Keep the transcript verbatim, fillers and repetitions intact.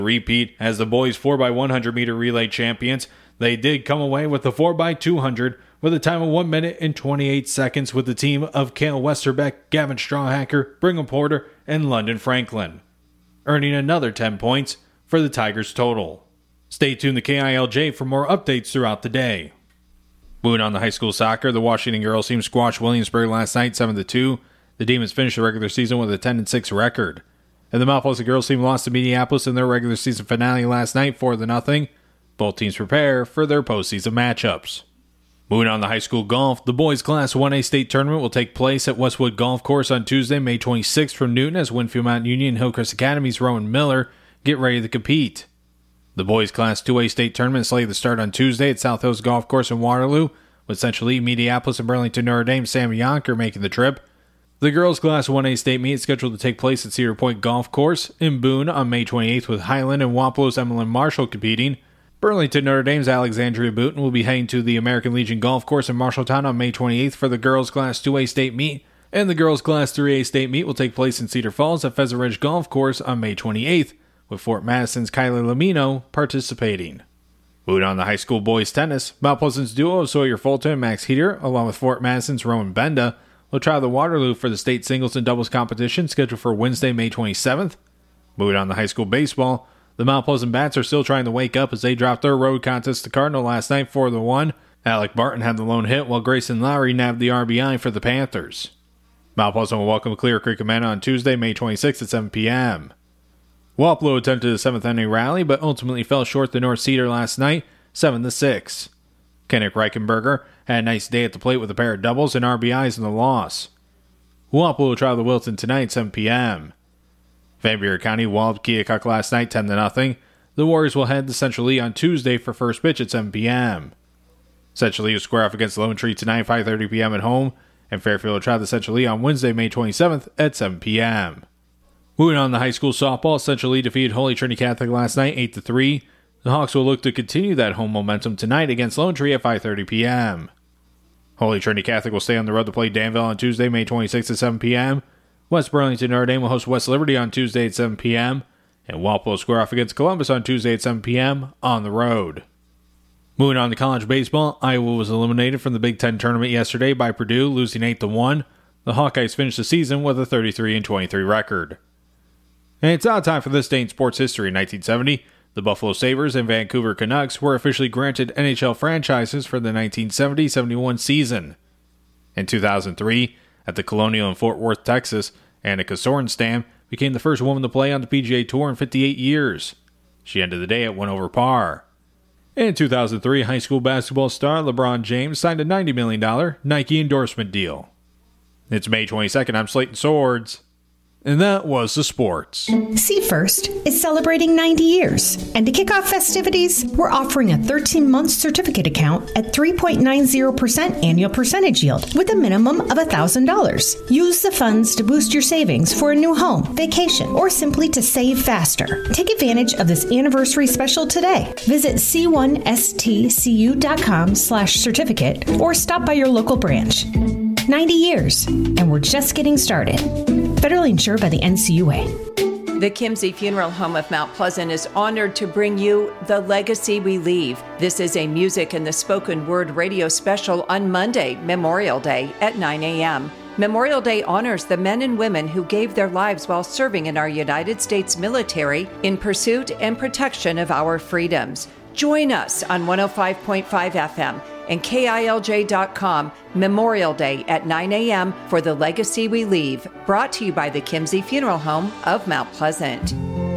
repeat as the boys four by one hundred meter relay champions. They did come away with the four by two hundred with a time of one minute and twenty-eight seconds with the team of Cale Westerbeck, Gavin Strawhacker, Brigham Porter, and London Franklin, earning another ten points for the Tigers total. Stay tuned to K I L J for more updates throughout the day. Moving on to high school soccer, the Washington girls team squashed Williamsburg last night seven to two. The Demons finished the regular season with a ten and six record. And the Mount Pleasant girls team lost to Minneapolis in their regular season finale last night four to nothing. Both teams prepare for their postseason matchups. Moving on to high school golf, the boys Class one A state tournament will take place at Westwood Golf Course on Tuesday, May twenty-sixth from Newton as Winfield Mountain Union and Hillcrest Academy's Rowan Miller get ready to compete. The boys Class two A state tournament is slated to start on Tuesday at South Hills Golf Course in Waterloo, with Central Lee, Minneapolis, and Burlington Notre Dame Sam Yonker making the trip. The girls Class one A state meet is scheduled to take place at Cedar Point Golf Course in Boone on May twenty-eighth with Highland and Wapalo's Emmeline Marshall competing. Burlington Notre Dame's Alexandria Booton will be heading to the American Legion Golf Course in Marshalltown on May twenty-eighth for the girls Class two A state meet, and the girls Class three A state meet will take place in Cedar Falls at Pheasant Ridge Golf Course on May twenty-eighth, with Fort Madison's Kylie Lamino participating. Moving on to high school boys tennis, Mount Pleasant's duo of Sawyer Fulton and Max Heater, along with Fort Madison's Rowan Benda, will travel to Waterloo for the state singles and doubles competition scheduled for Wednesday, May twenty-seventh. Moving on to high school baseball, the Mount Pleasant Bats are still trying to wake up as they dropped their road contest to Cardinal last night four to one. Alec Barton had the lone hit while Grayson Lowry nabbed the R B I for the Panthers. Mount Pleasant will welcome Clear Creek Amana on Tuesday, May twenty-sixth at seven p.m. Wapello attempted a seventh inning rally but ultimately fell short to North Cedar last night, seven to six. Kenneth Reichenberger had a nice day at the plate with a pair of doubles and R B Is in the loss. Wapello will travel to Wilton tonight at seven p.m. Van Buren County walloped Keokuk last night ten to nothing. The Warriors will head to Central Lee on Tuesday for first pitch at seven p.m. Central Lee will square off against Lone Tree tonight at five thirty p.m. at home, and Fairfield will travel to Central Lee on Wednesday, May twenty-seventh at seven p.m. Moving on to high school softball, Central Lee defeated Holy Trinity Catholic last night eight to three. The Hawks will look to continue that home momentum tonight against Lone Tree at five thirty p.m. Holy Trinity Catholic will stay on the road to play Danville on Tuesday, May twenty-sixth at seven p.m. West Burlington Notre Dame will host West Liberty on Tuesday at seven p.m. And Walpole will square off against Columbus on Tuesday at seven p.m. on the road. Moving on to college baseball, Iowa was eliminated from the Big Ten tournament yesterday by Purdue, losing eight to one. The Hawkeyes finished the season with a thirty-three and twenty-three record. And it's out time for this day in sports history. In nineteen seventy, the Buffalo Sabres and Vancouver Canucks were officially granted N H L franchises for the nineteen seventy seventy-one season. In two thousand three, at the Colonial in Fort Worth, Texas, Annika Sorenstam became the first woman to play on the P G A Tour in fifty-eight years. She ended the day at one over par. In two thousand three, high school basketball star LeBron James signed a ninety million dollars Nike endorsement deal. It's May twenty-second. I'm Slayton Swords. And that was the sports. See First is celebrating ninety years. And to kick off festivities, we're offering a thirteen-month certificate account at three point nine zero percent annual percentage yield with a minimum of one thousand dollars. Use the funds to boost your savings for a new home, vacation, or simply to save faster. Take advantage of this anniversary special today. Visit c one s t c u dot com slash certificate or stop by your local branch. ninety years, and we're just getting started. Federally insured by the N C U A. The Kimsey Funeral Home of Mount Pleasant is honored to bring you The Legacy We Leave. This is a music and the spoken word radio special on Monday, Memorial Day at nine a.m. Memorial Day honors the men and women who gave their lives while serving in our United States military in pursuit and protection of our freedoms. Join us on one oh five point five F M and K I L J dot com Memorial Day at nine a.m. for The Legacy We Leave, brought to you by the Kimsey Funeral Home of Mount Pleasant.